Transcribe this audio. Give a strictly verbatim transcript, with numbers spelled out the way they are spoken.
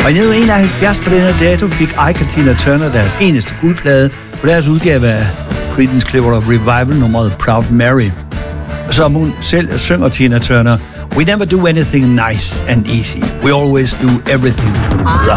Og i nitten enoghalvfjerds på den her dato fik Ike og Tina Turner deres eneste guldplade på deres udgave af Creedence Clearwater Revival nummeret Proud Mary. Som hun selv synger, Tina Turner: We never do anything nice and easy. We always do everything rough.